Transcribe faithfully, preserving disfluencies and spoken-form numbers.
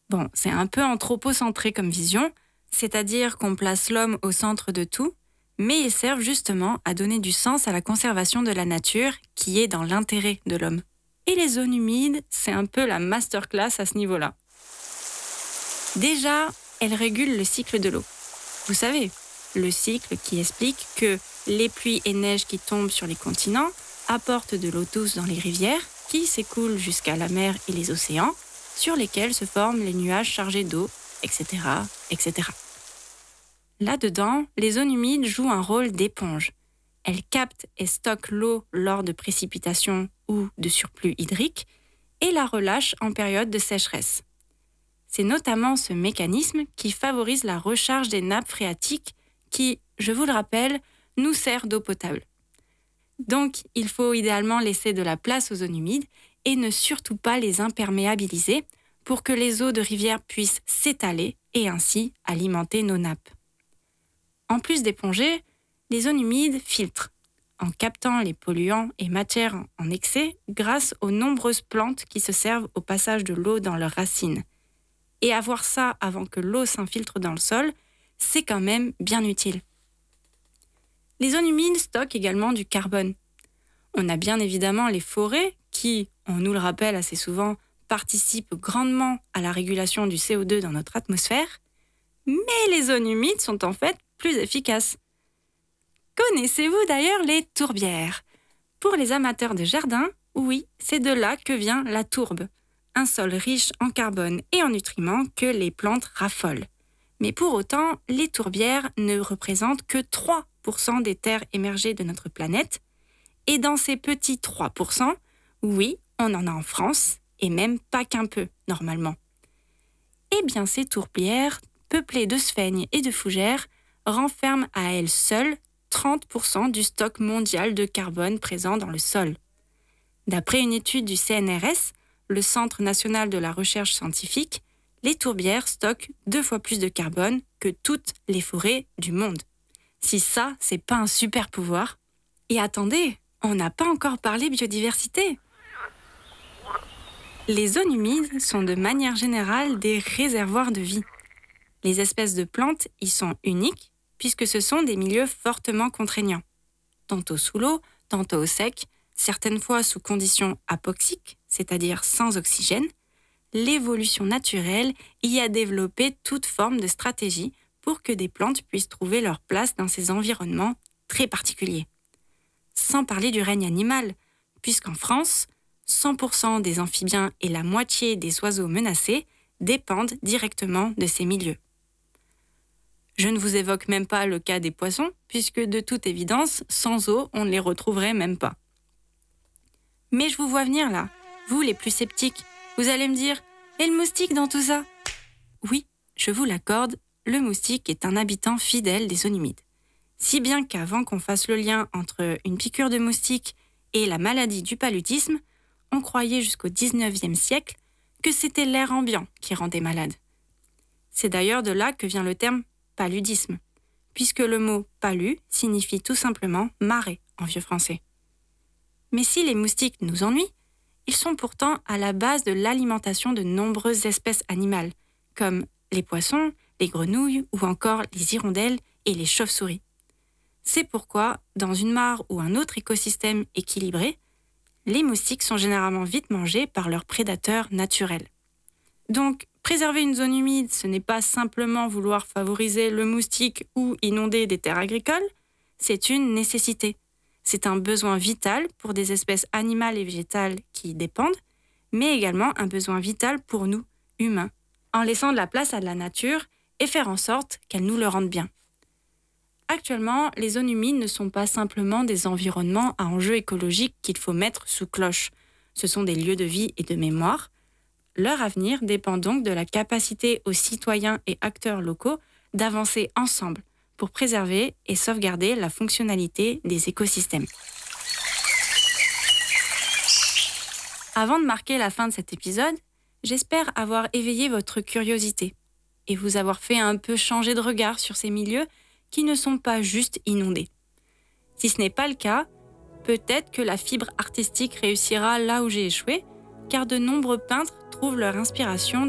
Bon, c'est un peu anthropocentré comme vision, c'est-à-dire qu'on place l'homme au centre de tout, mais ils servent justement à donner du sens à la conservation de la nature qui est dans l'intérêt de l'homme. Et les zones humides, c'est un peu la masterclass à ce niveau-là. Déjà, elles régulent le cycle de l'eau. Vous savez, le cycle qui explique que les pluies et neiges qui tombent sur les continents apportent de l'eau douce dans les rivières qui s'écoulent jusqu'à la mer et les océans, sur lesquels se forment les nuages chargés d'eau, et cetera, et cetera. Là-dedans, les zones humides jouent un rôle d'éponge. Elles captent et stockent l'eau lors de précipitations ou de surplus hydriques et la relâchent en période de sécheresse. C'est notamment ce mécanisme qui favorise la recharge des nappes phréatiques qui, je vous le rappelle, nous sert d'eau potable. Donc, il faut idéalement laisser de la place aux zones humides et ne surtout pas les imperméabiliser pour que les eaux de rivière puissent s'étaler et ainsi alimenter nos nappes. En plus d'éponger, les zones humides filtrent, en captant les polluants et matières en excès grâce aux nombreuses plantes qui se servent au passage de l'eau dans leurs racines. Et avoir ça avant que l'eau s'infiltre dans le sol, c'est quand même bien utile. Les zones humides stockent également du carbone. On a bien évidemment les forêts qui, on nous le rappelle assez souvent, participent grandement à la régulation du C O deux dans notre atmosphère, mais les zones humides sont en fait plus efficaces. Connaissez-vous d'ailleurs les tourbières ? Pour les amateurs de jardin, oui, c'est de là que vient la tourbe, un sol riche en carbone et en nutriments que les plantes raffolent. Mais pour autant, les tourbières ne représentent que trois pour cent des terres émergées de notre planète, et dans ces petits trois pour cent, oui, on en a en France, et même pas qu'un peu, normalement. Eh bien, ces tourbières, peuplées de sphènes et de fougères, renferment à elles seules trente pour cent du stock mondial de carbone présent dans le sol. D'après une étude du C N R S, le Centre national de la recherche scientifique, les tourbières stockent deux fois plus de carbone que toutes les forêts du monde. Si ça, c'est pas un super pouvoir. Et attendez, on n'a pas encore parlé biodiversité. Les zones humides sont de manière générale des réservoirs de vie. Les espèces de plantes y sont uniques puisque ce sont des milieux fortement contraignants. Tantôt sous l'eau, tantôt au sec, certaines fois sous conditions apoxiques, c'est-à-dire sans oxygène, l'évolution naturelle y a développé toute forme de stratégie pour que des plantes puissent trouver leur place dans ces environnements très particuliers. Sans parler du règne animal, puisqu'en France, cent pour cent des amphibiens et la moitié des oiseaux menacés dépendent directement de ces milieux. Je ne vous évoque même pas le cas des poissons, puisque de toute évidence, sans eau, on ne les retrouverait même pas. Mais je vous vois venir là, vous les plus sceptiques, vous allez me dire « Et le moustique dans tout ça ?» Oui, je vous l'accorde, le moustique est un habitant fidèle des zones humides. Si bien qu'avant qu'on fasse le lien entre une piqûre de moustique et la maladie du paludisme, on croyait jusqu'au dix-neuvième siècle que c'était l'air ambiant qui rendait malade. C'est d'ailleurs de là que vient le terme paludisme, puisque le mot « palu » signifie tout simplement « marée » en vieux français. Mais si les moustiques nous ennuient, ils sont pourtant à la base de l'alimentation de nombreuses espèces animales, comme les poissons, les grenouilles ou encore les hirondelles et les chauves-souris. C'est pourquoi, dans une mare ou un autre écosystème équilibré, les moustiques sont généralement vite mangés par leurs prédateurs naturels. Donc, préserver une zone humide, ce n'est pas simplement vouloir favoriser le moustique ou inonder des terres agricoles, c'est une nécessité. C'est un besoin vital pour des espèces animales et végétales qui y dépendent, mais également un besoin vital pour nous, humains, en laissant de la place à la nature et faire en sorte qu'elle nous le rende bien. Actuellement, les zones humides ne sont pas simplement des environnements à enjeux écologiques qu'il faut mettre sous cloche. Ce sont des lieux de vie et de mémoire. Leur avenir dépend donc de la capacité aux citoyens et acteurs locaux d'avancer ensemble pour préserver et sauvegarder la fonctionnalité des écosystèmes. Avant de marquer la fin de cet épisode, j'espère avoir éveillé votre curiosité et vous avoir fait un peu changer de regard sur ces milieux qui ne sont pas juste inondés. Si ce n'est pas le cas, peut-être que la fibre artistique réussira là où j'ai échoué, car de nombreux peintres trouvent leur inspiration